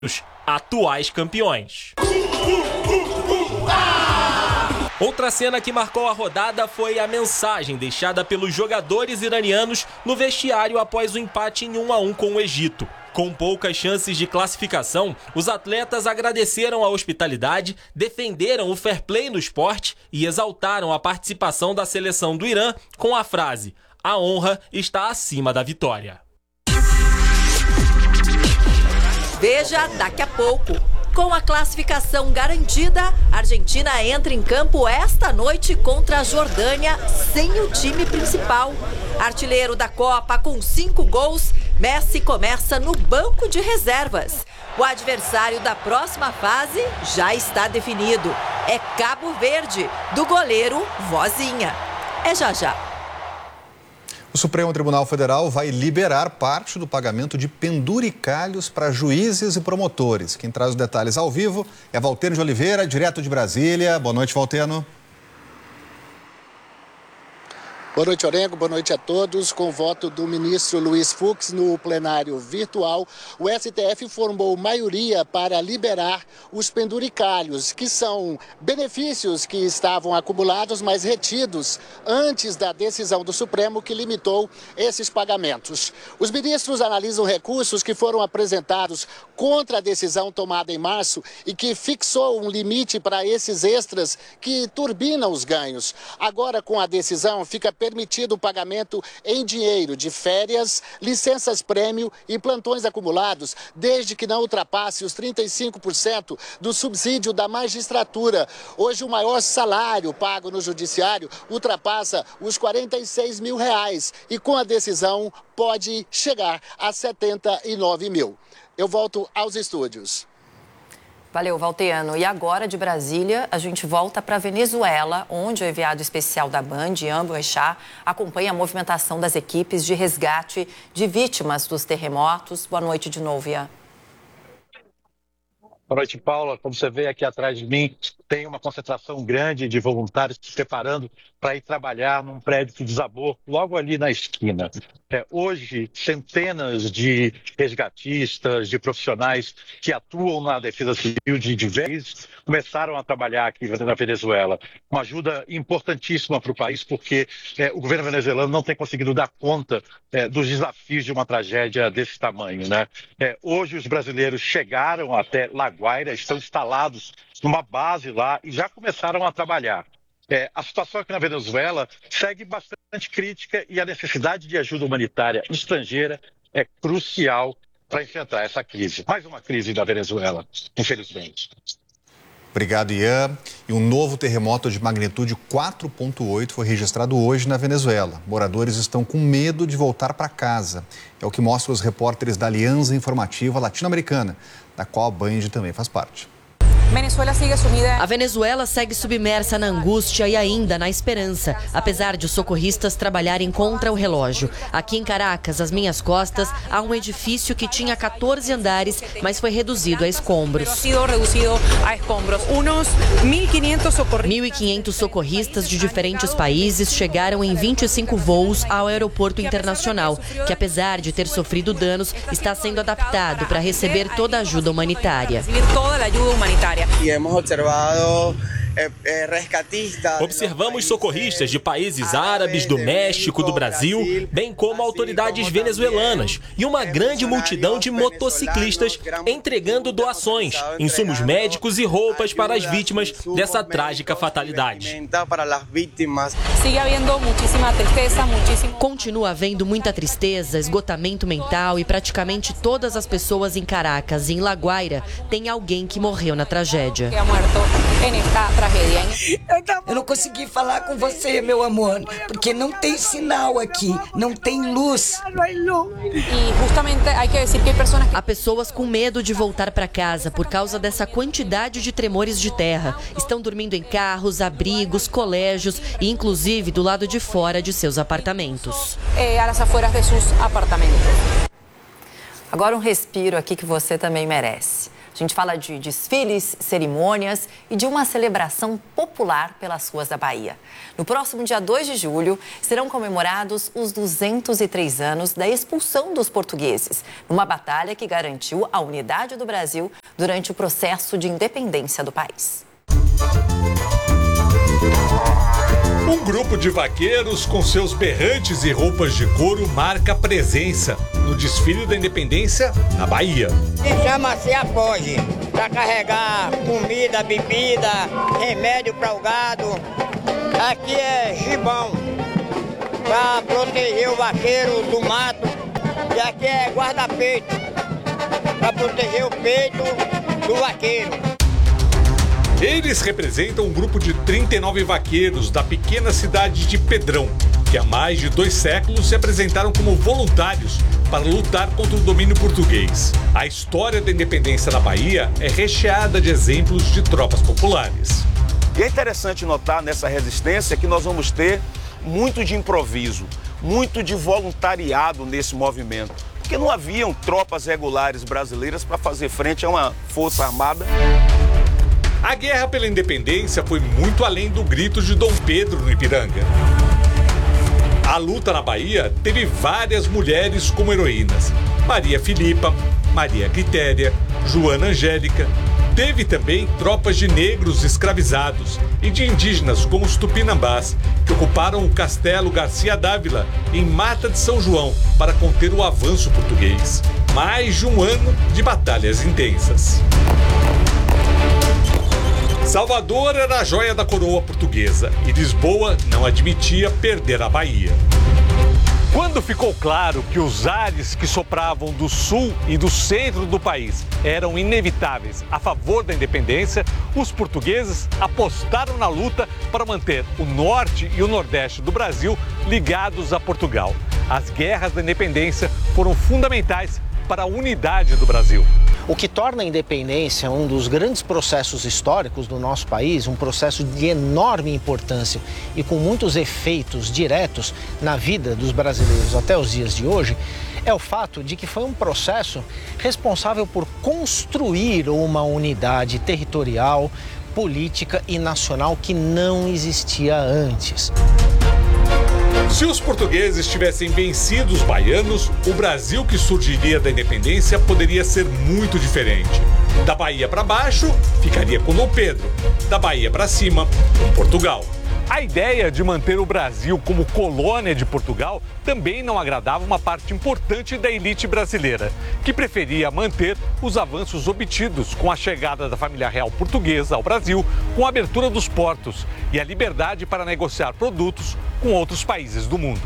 os atuais campeões. Outra cena que marcou a rodada foi a mensagem deixada pelos jogadores iranianos no vestiário após o empate em 1-1 com o Egito. Com poucas chances de classificação, os atletas agradeceram a hospitalidade, defenderam o fair play no esporte e exaltaram a participação da seleção do Irã com a frase: "A honra está acima da vitória". Veja daqui a pouco. Com a classificação garantida, a Argentina entra em campo esta noite contra a Jordânia sem o time principal. Artilheiro da Copa com 5 gols, Messi começa no banco de reservas. O adversário da próxima fase já está definido. É Cabo Verde, do goleiro Vozinha. É já já. O Supremo Tribunal Federal vai liberar parte do pagamento de penduricalhos para juízes e promotores. Quem traz os detalhes ao vivo é Valteno de Oliveira, direto de Brasília. Boa noite, Valteno. Boa noite, Orengo. Boa noite a todos. Com o voto do ministro Luiz Fux no plenário virtual, o STF formou maioria para liberar os penduricalhos, que são benefícios que estavam acumulados, mas retidos antes da decisão do Supremo que limitou esses pagamentos. Os ministros analisam recursos que foram apresentados contra a decisão tomada em março e que fixou um limite para esses extras que turbinam os ganhos. Agora, com a decisão, fica permitido o pagamento em dinheiro de férias, licenças-prêmio e plantões acumulados, desde que não ultrapasse os 35% do subsídio da magistratura. Hoje, o maior salário pago no judiciário ultrapassa os R$46 mil e, com a decisão, pode chegar a 79 mil. Eu volto aos estúdios. Valeu, Valteno. E agora, de Brasília, a gente volta para a Venezuela, onde o enviado especial da Band, Ian Boechat, acompanha a movimentação das equipes de resgate de vítimas dos terremotos. Boa noite de novo, Ian. Boa noite, Paula. Como você vê aqui atrás de mim, tem uma concentração grande de voluntários se preparando para ir trabalhar num prédio que desabou logo ali na esquina. Hoje, centenas de resgatistas, de profissionais que atuam na defesa civil de diversos começaram a trabalhar aqui na Venezuela. Uma ajuda importantíssima para o país, porque o governo venezuelano não tem conseguido dar conta dos desafios de uma tragédia desse tamanho, né? Hoje, os brasileiros chegaram até La Guaira, estão instalados numa base lá e já começaram a trabalhar. A situação aqui na Venezuela segue bastante crítica e a necessidade de ajuda humanitária estrangeira é crucial para enfrentar essa crise. Mais uma crise da Venezuela, infelizmente. Obrigado, Ian. E um novo terremoto de magnitude 4,8 foi registrado hoje na Venezuela. Moradores estão com medo de voltar para casa. É o que mostram os repórteres da Aliança Informativa Latino-Americana, da qual a Band também faz parte. A Venezuela segue submersa na angústia e ainda na esperança, apesar de os socorristas trabalharem contra o relógio. Aqui em Caracas, às minhas costas, há um edifício que tinha 14 andares, mas foi reduzido a escombros. 1.500 socorristas de diferentes países chegaram em 25 voos ao aeroporto internacional, que apesar de ter sofrido danos, está sendo adaptado para receber toda a ajuda humanitária. Observamos socorristas de países árabes, do México, do Brasil, bem como autoridades venezuelanas e uma grande multidão de motociclistas entregando doações, insumos médicos e roupas para as vítimas dessa trágica fatalidade. Continua havendo muita tristeza, esgotamento mental e praticamente todas as pessoas em Caracas e em La Guaira têm alguém que morreu na tragédia. Eu não consegui falar com você, meu amor, porque não tem sinal aqui, não tem luz. Há pessoas com medo de voltar para casa por causa dessa quantidade de tremores de terra. Estão dormindo em carros, abrigos, colégios e inclusive do lado de fora de seus apartamentos. Agora um respiro aqui que você também merece. A gente fala de desfiles, cerimônias e de uma celebração popular pelas ruas da Bahia. No próximo dia 2 de julho, serão comemorados os 203 anos da expulsão dos portugueses, numa batalha que garantiu a unidade do Brasil durante o processo de independência do país. Um grupo de vaqueiros com seus berrantes e roupas de couro marca presença no desfile da independência na Bahia. Chama-se apoge, para carregar comida, bebida, remédio para o gado. Aqui é gibão, para proteger o vaqueiro do mato. E aqui é guarda-peito, para proteger o peito do vaqueiro. Eles representam um grupo de 39 vaqueiros da pequena cidade de Pedrão, que há mais de 2 séculos se apresentaram como voluntários para lutar contra o domínio português. A história da independência na Bahia é recheada de exemplos de tropas populares. E é interessante notar nessa resistência que nós vamos ter muito de improviso, muito de voluntariado nesse movimento, porque não haviam tropas regulares brasileiras para fazer frente a uma força armada. A guerra pela independência foi muito além do grito de Dom Pedro no Ipiranga. A luta na Bahia teve várias mulheres como heroínas. Maria Filipa, Maria Quitéria, Joana Angélica. Teve também tropas de negros escravizados e de indígenas como os Tupinambás, que ocuparam o Castelo Garcia Dávila, em Mata de São João, para conter o avanço português. Mais de um ano de batalhas intensas. Salvador era a joia da coroa portuguesa e Lisboa não admitia perder a Bahia. Quando ficou claro que os ares que sopravam do sul e do centro do país eram inevitáveis a favor da independência, os portugueses apostaram na luta para manter o norte e o nordeste do Brasil ligados a Portugal. As guerras da independência foram fundamentais para a unidade do Brasil. O que torna a independência um dos grandes processos históricos do nosso país, um processo de enorme importância e com muitos efeitos diretos na vida dos brasileiros até os dias de hoje, é o fato de que foi um processo responsável por construir uma unidade territorial, política e nacional que não existia antes. Se os portugueses tivessem vencido os baianos, o Brasil que surgiria da independência poderia ser muito diferente. Da Bahia para baixo, ficaria com Dom Pedro. Da Bahia para cima, com Portugal. A ideia de manter o Brasil como colônia de Portugal também não agradava uma parte importante da elite brasileira, que preferia manter os avanços obtidos com a chegada da família real portuguesa ao Brasil, com a abertura dos portos e a liberdade para negociar produtos com outros países do mundo.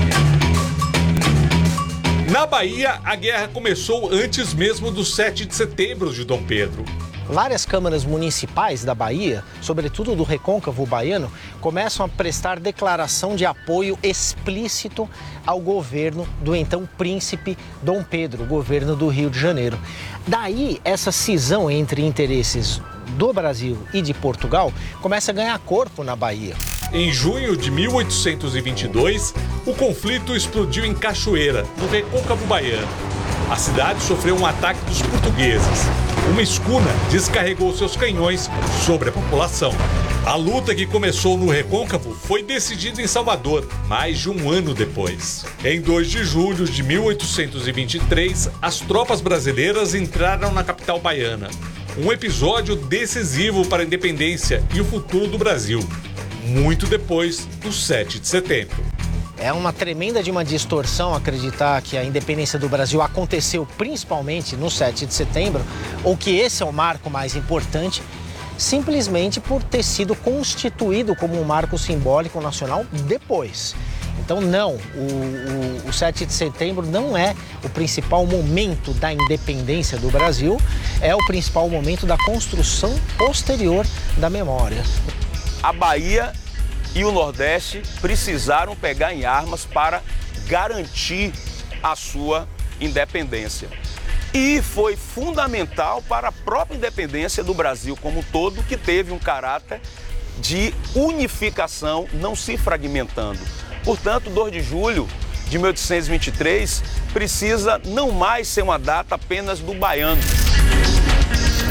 Na Bahia, a guerra começou antes mesmo do 7 de setembro de Dom Pedro. Várias câmaras municipais da Bahia, sobretudo do Recôncavo Baiano, começam a prestar declaração de apoio explícito ao governo do então príncipe Dom Pedro, governo do Rio de Janeiro. Daí, essa cisão entre interesses do Brasil e de Portugal começa a ganhar corpo na Bahia. Em junho de 1822, o conflito explodiu em Cachoeira, no Recôncavo Baiano. A cidade sofreu um ataque dos portugueses. Uma escuna descarregou seus canhões sobre a população. A luta que começou no Recôncavo foi decidida em Salvador, mais de um ano depois. Em 2 de julho de 1823, as tropas brasileiras entraram na capital baiana. Um episódio decisivo para a independência e o futuro do Brasil, muito depois do 7 de setembro. É uma tremenda de uma distorção acreditar que a independência do Brasil aconteceu principalmente no 7 de setembro, ou que esse é o marco mais importante, simplesmente por ter sido constituído como um marco simbólico nacional depois. Então, não, o 7 de setembro não é o principal momento da independência do Brasil, é o principal momento da construção posterior da memória. A Bahia e o Nordeste precisaram pegar em armas para garantir a sua independência. E foi fundamental para a própria independência do Brasil como um todo, que teve um caráter de unificação, não se fragmentando. Portanto, 2 de julho de 1823 precisa não mais ser uma data apenas do baiano.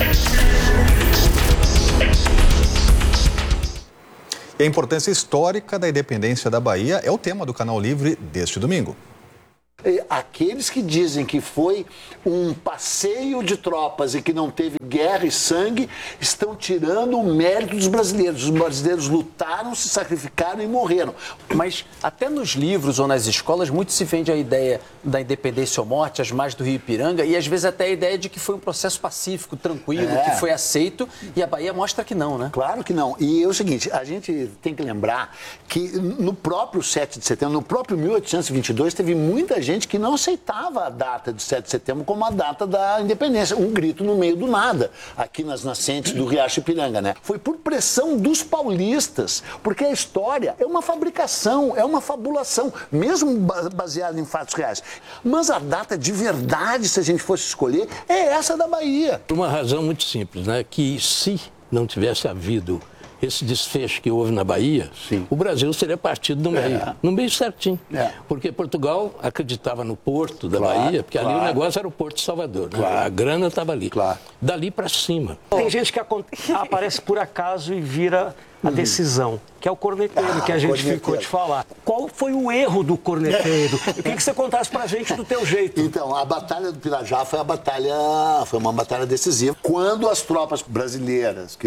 E a importância histórica da independência da Bahia é o tema do Canal Livre deste domingo. Aqueles que dizem que foi um passeio de tropas e que não teve guerra e sangue estão tirando o mérito dos brasileiros. Os brasileiros lutaram, se sacrificaram e morreram. Mas até nos livros ou nas escolas muito se vende a ideia da independência ou morte, as margens do Rio Ipiranga, e às vezes até a ideia de que foi um processo pacífico, tranquilo, que foi aceito, e a Bahia mostra que não, né? Claro que não. E é o seguinte, a gente tem que lembrar que no próprio 7 de setembro, no próprio 1822, teve muita gente que não aceitava a data de 7 de setembro como a data da independência. Um grito no meio do nada, aqui nas nascentes do Riacho Ipiranga, né? Foi por pressão dos paulistas, porque a história é uma fabricação, é uma fabulação, mesmo baseada em fatos reais. Mas a data de verdade, se a gente fosse escolher, é essa da Bahia. Por uma razão muito simples, né? Que se não tivesse havido esse desfecho que houve na Bahia, o Brasil seria partido no meio, no meio certinho. Porque Portugal acreditava no porto da Bahia, porque ali o negócio era o Porto de Salvador, né? A grana estava ali. Dali para cima. Tem gente que aparece por acaso e vira a decisão, que é o corneteiro, que a gente ficou de falar. Qual foi o erro do corneteiro? Eu queria que você contasse pra gente do teu jeito. Então, a Batalha do Pirajá foi uma batalha decisiva. Quando as tropas brasileiras,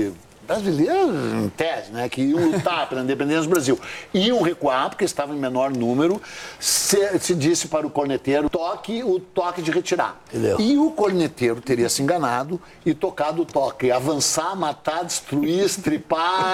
em tese, né, que iam lutar pela independência do Brasil, iam recuar, porque estavam em menor número, se disse para o corneteiro, o toque de retirar. Entendeu? E o corneteiro teria se enganado e tocado o toque, avançar, matar, destruir, estripar.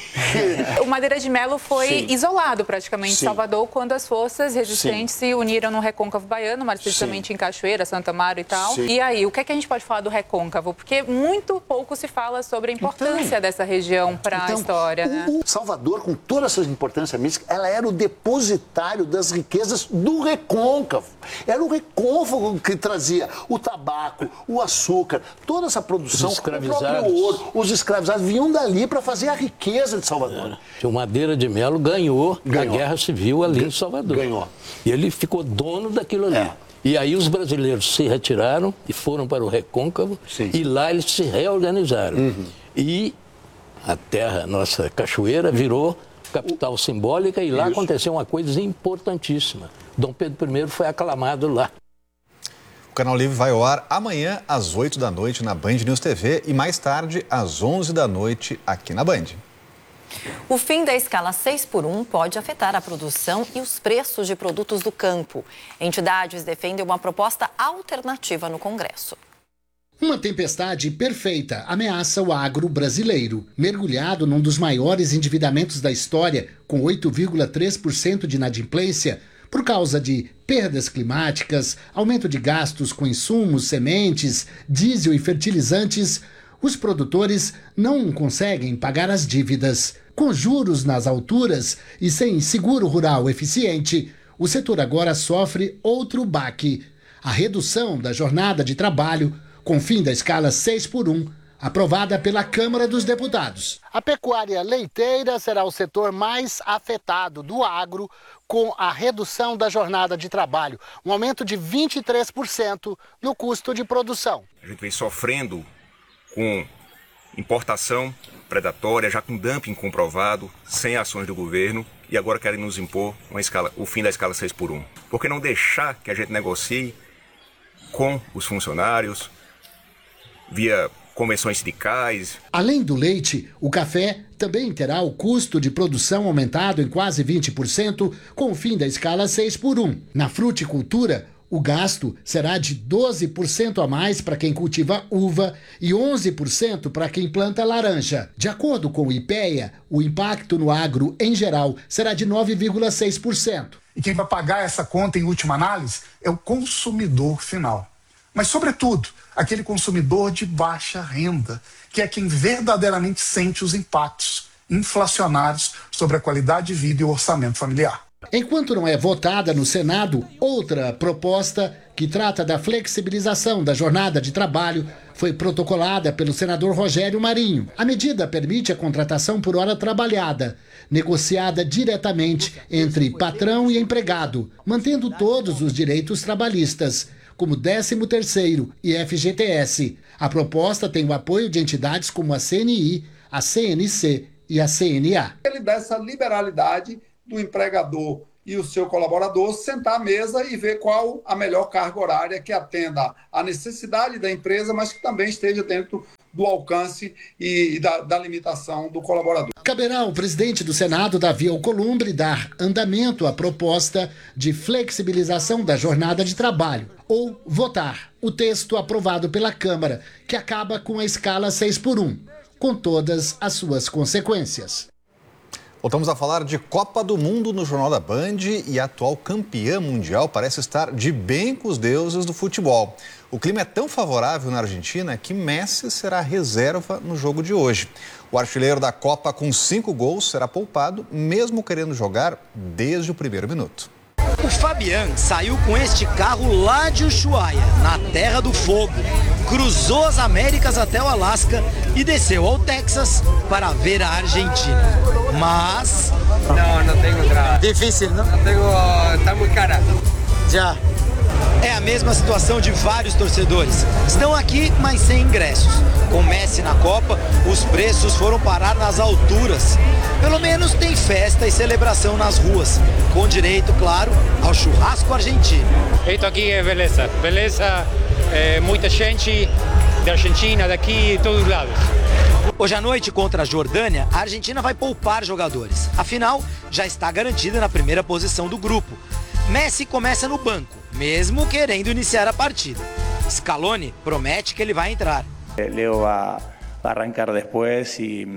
O Madeira de Melo foi isolado praticamente em Salvador quando as forças resistentes se uniram no Recôncavo Baiano, mais precisamente em Cachoeira, Santa Amaro e tal. E aí, o que é que a gente pode falar do Recôncavo? Porque muito pouco se fala sobre a importância dessa região para a história, né? Salvador, com toda essa importância mística, ela era o depositário das riquezas do Recôncavo. Era o Recôncavo que trazia o tabaco, o açúcar, toda essa produção, o próprio ouro. Os escravizados vinham dali para fazer a riqueza de Salvador. O Madeira de Melo ganhou a Guerra Civil ali em Salvador. Ganhou. E ele ficou dono daquilo ali. E aí os brasileiros se retiraram e foram para o Recôncavo e lá eles se reorganizaram. E a terra, nossa Cachoeira, virou capital simbólica e lá aconteceu uma coisa importantíssima. Dom Pedro I foi aclamado lá. O Canal Livre vai ao ar amanhã às 8 da noite na Band News TV e mais tarde às 11 da noite aqui na Band. O fim da escala 6x1 pode afetar a produção e os preços de produtos do campo. Entidades defendem uma proposta alternativa no Congresso. Uma tempestade perfeita ameaça o agro brasileiro. Mergulhado num dos maiores endividamentos da história, com 8,3% de inadimplência, por causa de perdas climáticas, aumento de gastos com insumos, sementes, diesel e fertilizantes, os produtores não conseguem pagar as dívidas. Com juros nas alturas e sem seguro rural eficiente, o setor agora sofre outro baque: a redução da jornada de trabalho, com fim da escala 6x1, aprovada pela Câmara dos Deputados. A pecuária leiteira será o setor mais afetado do agro, com a redução da jornada de trabalho, um aumento de 23% no custo de produção. A gente vem sofrendo com importação predatória, já com dumping comprovado, sem ações do governo, e agora querem nos impor o fim da escala 6x1. Por que não deixar que a gente negocie com os funcionários, via convenções sindicais? Além do leite, o café também terá o custo de produção aumentado em quase 20% com o fim da escala 6x1. Na fruticultura, o gasto será de 12% a mais para quem cultiva uva e 11% para quem planta laranja. De acordo com o IPEA, o impacto no agro em geral será de 9,6%. E quem vai pagar essa conta em última análise é o consumidor final. Mas, sobretudo, aquele consumidor de baixa renda, que é quem verdadeiramente sente os impactos inflacionários sobre a qualidade de vida e o orçamento familiar. Enquanto não é votada no Senado, outra proposta que trata da flexibilização da jornada de trabalho foi protocolada pelo senador Rogério Marinho. A medida permite a contratação por hora trabalhada, negociada diretamente entre patrão e empregado, mantendo todos os direitos trabalhistas, como 13º e FGTS. A proposta tem o apoio de entidades como a CNI, a CNC e a CNA. Ele dá essa liberalidade do empregador e o seu colaborador sentar à mesa e ver qual a melhor carga horária que atenda à necessidade da empresa, mas que também esteja dentro do alcance e da limitação do colaborador. Caberá ao presidente do Senado, Davi Alcolumbre, dar andamento à proposta de flexibilização da jornada de trabalho ou votar o texto aprovado pela Câmara, que acaba com a escala 6x1, com todas as suas consequências. Voltamos a falar de Copa do Mundo no Jornal da Band e a atual campeã mundial parece estar de bem com os deuses do futebol. O clima é tão favorável na Argentina que Messi será reserva no jogo de hoje. O artilheiro da Copa com 5 gols será poupado, mesmo querendo jogar desde o primeiro minuto. O Fabian saiu com este carro lá de Ushuaia, na Terra do Fogo. Cruzou as Américas até o Alasca e desceu ao Texas para ver a Argentina. Mas... Não tenho entrada. Difícil, não? Não tenho... Tá muito cara. Já. É a mesma situação de vários torcedores. Estão aqui, mas sem ingressos. Com Messi na Copa, os preços foram parar nas alturas. Pelo menos tem festa e celebração nas ruas, com direito, claro, ao churrasco argentino. Esto aqui é beleza. Beleza, muita gente da Argentina, daqui, de todos os lados. Hoje à noite, contra a Jordânia, a Argentina vai poupar jogadores. Afinal, já está garantida na primeira posição do grupo. Messi começa no banco, mesmo querendo iniciar a partida. Scaloni promete que ele vai entrar. Leo va a arrancar después y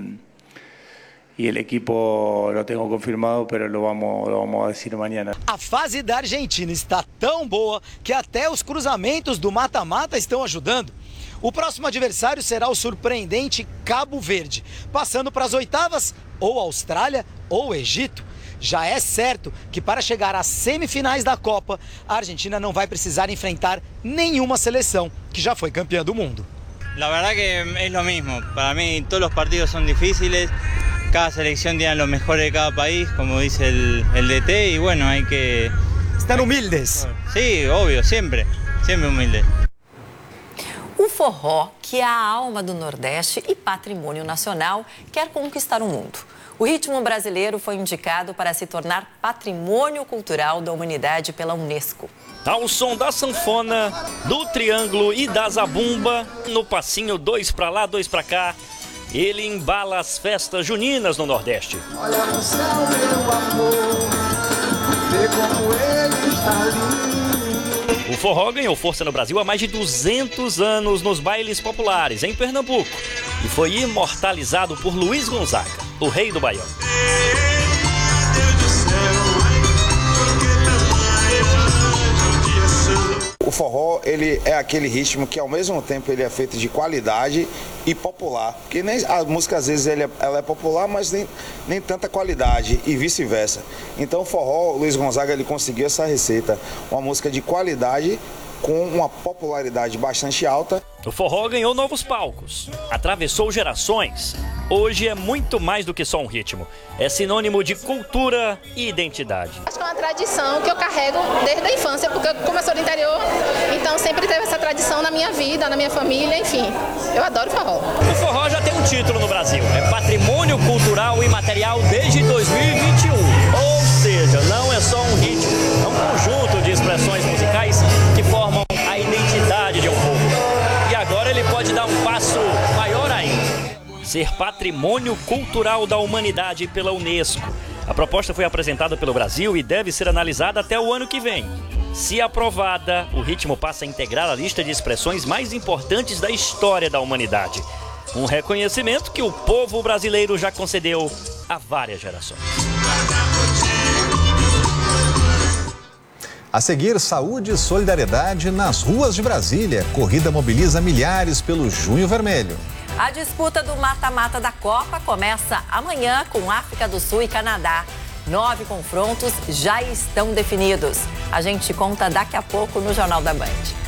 el equipo lo tengo confirmado, pero lo vamos a decir mañana. A fase da Argentina está tão boa que até os cruzamentos do mata-mata estão ajudando. O próximo adversário será o surpreendente Cabo Verde, passando para as oitavas ou Austrália ou Egito. Já é certo que para chegar às semifinais da Copa, a Argentina não vai precisar enfrentar nenhuma seleção que já foi campeã do mundo. La verdad que es lo mismo. Para mí todos los partidos son difíciles. Cada selección tiene lo mejor de cada país, como dice el DT, y bueno, hay que... Están humildes. Sí, obvio, siempre humildes. O forró, que é a alma do Nordeste e patrimônio nacional, quer conquistar o mundo. O ritmo brasileiro foi indicado para se tornar patrimônio cultural da humanidade pela Unesco. Ao som da sanfona, do triângulo e da zabumba, no passinho 2 pra lá, 2 pra cá, ele embala as festas juninas no Nordeste. Olha no céu, meu amor, vê como ele está lindo. O forró ganhou força no Brasil há mais de 200 anos nos bailes populares em Pernambuco e foi imortalizado por Luiz Gonzaga, o rei do Baião. O forró, ele é aquele ritmo que ao mesmo tempo ele é feito de qualidade e popular, porque nem a música às vezes ela é popular, mas nem tanta qualidade e vice-versa. Então o forró, o Luiz Gonzaga, ele conseguiu essa receita, uma música de qualidade com uma popularidade bastante alta. O forró ganhou novos palcos, atravessou gerações. Hoje é muito mais do que só um ritmo. É sinônimo de cultura e identidade. Acho que é uma tradição que eu carrego desde a infância, porque como eu sou do interior, então sempre teve essa tradição na minha vida, na minha família, enfim. Eu adoro forró. O forró já tem um título no Brasil. É Patrimônio Cultural e Material desde 2021. Ou seja, não é só um ritmo, é um conjunto de expressões musicais que formam a identidade de um povo. E agora ele pode dar um passo maior ainda. Ser Patrimônio Cultural da Humanidade pela Unesco. A proposta foi apresentada pelo Brasil e deve ser analisada até o ano que vem. Se aprovada, o ritmo passa a integrar a lista de expressões mais importantes da história da humanidade. Um reconhecimento que o povo brasileiro já concedeu a várias gerações. A seguir, saúde e solidariedade nas ruas de Brasília. Corrida mobiliza milhares pelo Junho Vermelho. A disputa do mata-mata da Copa começa amanhã com África do Sul e Canadá. 9 confrontos já estão definidos. A gente conta daqui a pouco no Jornal da Band.